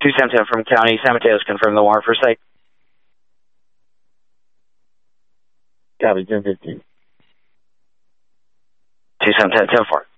210 from County. San Mateo's confirmed the warrant for site. Copy, 10-15. 210, 10-4.